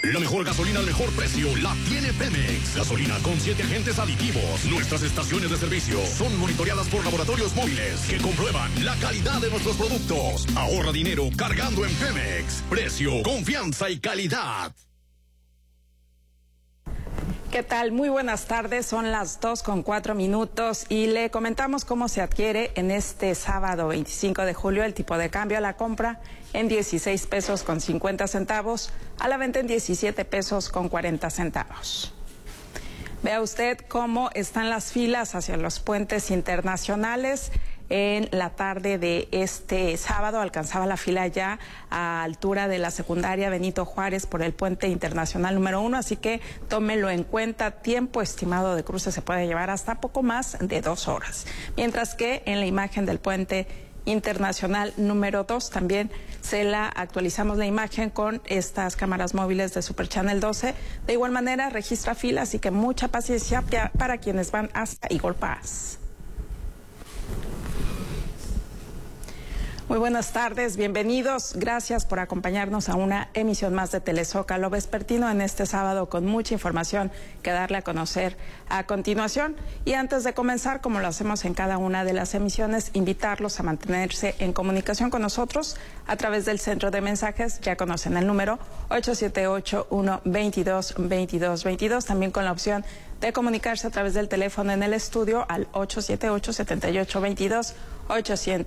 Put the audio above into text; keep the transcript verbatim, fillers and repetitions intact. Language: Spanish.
La mejor gasolina al mejor precio la tiene Pemex. Gasolina con siete agentes aditivos. Nuestras estaciones de servicio son monitoreadas por laboratorios móviles que comprueban la calidad de nuestros productos. Ahorra dinero cargando en Pemex. Precio, confianza y calidad. ¿Qué tal? Muy buenas tardes, son las dos con cuatro minutos y le comentamos cómo se adquiere en este sábado veinticinco de julio el tipo de cambio a la compra en dieciséis pesos con cincuenta centavos, a la venta en diecisiete pesos con cuarenta centavos. Vea usted cómo están las filas hacia los puentes internacionales. En la tarde de este sábado alcanzaba la fila ya a altura de la secundaria Benito Juárez por el puente internacional número uno, así que tómelo en cuenta. Tiempo estimado de cruce se puede llevar hasta poco más de dos horas. Mientras que en la imagen del puente internacional número dos también se la actualizamos la imagen con estas cámaras móviles de Super Channel doce. De igual manera registra fila, así que mucha paciencia para quienes van hasta Eagle Pass. Muy buenas tardes, bienvenidos. Gracias por acompañarnos a una emisión más de Telezócalo Vespertino en este sábado con mucha información que darle a conocer a continuación. Y antes de comenzar, como lo hacemos en cada una de las emisiones, invitarlos a mantenerse en comunicación con nosotros a través del centro de mensajes. Ya conocen el número ocho siete ocho, uno dos dos, dos dos dos dos, también con la opción de comunicarse a través del teléfono en el estudio al ocho siete ocho, siete ocho dos dos, ochocientos.